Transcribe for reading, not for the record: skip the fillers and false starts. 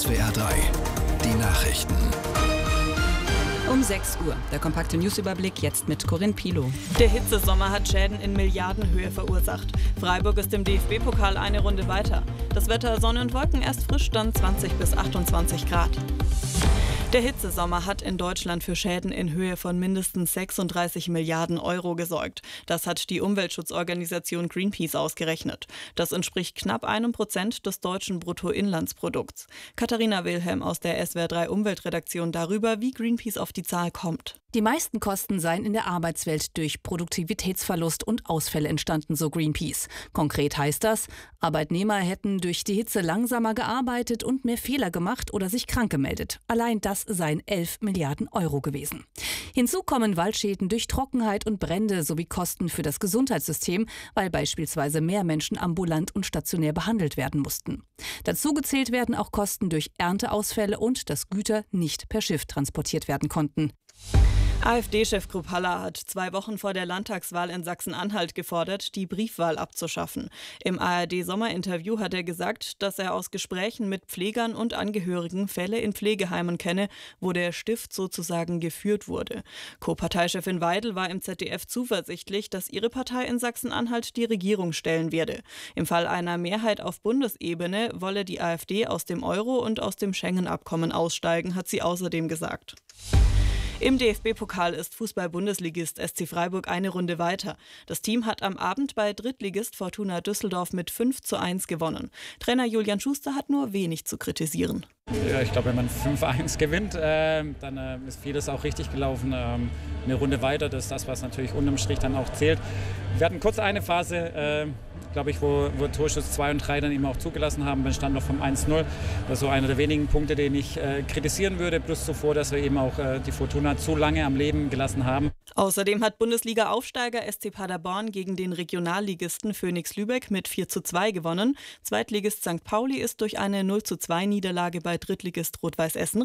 SWR 3, die Nachrichten. Um 6 Uhr. Der kompakte Newsüberblick jetzt mit Corinne Pilow. Der Hitzesommer hat Schäden in Milliardenhöhe verursacht. Freiburg ist im DFB-Pokal eine Runde weiter. Das Wetter Sonne und Wolken erst frisch, dann 20 bis 28 Grad. Der Hitzesommer hat in Deutschland für Schäden in Höhe von mindestens 36 Milliarden Euro gesorgt. Das hat die Umweltschutzorganisation Greenpeace ausgerechnet. Das entspricht knapp 1% des deutschen Bruttoinlandsprodukts. Katharina Wilhelm aus der SWR 3 Umweltredaktion darüber, wie Greenpeace auf die Zahl kommt. Die meisten Kosten seien in der Arbeitswelt durch Produktivitätsverlust und Ausfälle entstanden, so Greenpeace. Konkret heißt das, Arbeitnehmer hätten durch die Hitze langsamer gearbeitet und mehr Fehler gemacht oder sich krank gemeldet. Allein das seien 11 Milliarden Euro gewesen. Hinzu kommen Waldschäden durch Trockenheit und Brände sowie Kosten für das Gesundheitssystem, weil beispielsweise mehr Menschen ambulant und stationär behandelt werden mussten. Dazu gezählt werden auch Kosten durch Ernteausfälle und dass Güter nicht per Schiff transportiert werden konnten. AfD-Chef Krupp Haller hat 2 Wochen vor der Landtagswahl in Sachsen-Anhalt gefordert, die Briefwahl abzuschaffen. Im ARD-Sommerinterview hat er gesagt, dass er aus Gesprächen mit Pflegern und Angehörigen Fälle in Pflegeheimen kenne, wo der Stift sozusagen geführt wurde. Co-Parteichefin Weidel war im ZDF zuversichtlich, dass ihre Partei in Sachsen-Anhalt die Regierung stellen werde. Im Fall einer Mehrheit auf Bundesebene wolle die AfD aus dem Euro und aus dem Schengen-Abkommen aussteigen, hat sie außerdem gesagt. Im DFB-Pokal ist Fußball-Bundesligist SC Freiburg eine Runde weiter. Das Team hat am Abend bei Drittligist Fortuna Düsseldorf mit 5:1 gewonnen. Trainer Julian Schuster hat nur wenig zu kritisieren. Ja, ich glaube, wenn man 5:1 gewinnt, dann ist vieles auch richtig gelaufen. Eine Runde weiter, das ist das, was natürlich unterm Strich dann auch zählt. Wir hatten kurz eine Phase, glaube ich, wo Torschuss 2 und 3 dann eben auch zugelassen haben, beim Stand noch vom 1:0. Das ist so einer der wenigen Punkte, den ich kritisieren würde, plus zuvor, dass wir eben auch die Fortuna zu lange am Leben gelassen haben. Außerdem hat Bundesliga-Aufsteiger SC Paderborn gegen den Regionalligisten Phoenix Lübeck mit 4:2 gewonnen. Zweitligist St. Pauli ist durch eine 0:2 Niederlage bei Drittligist Rot-Weiß Essen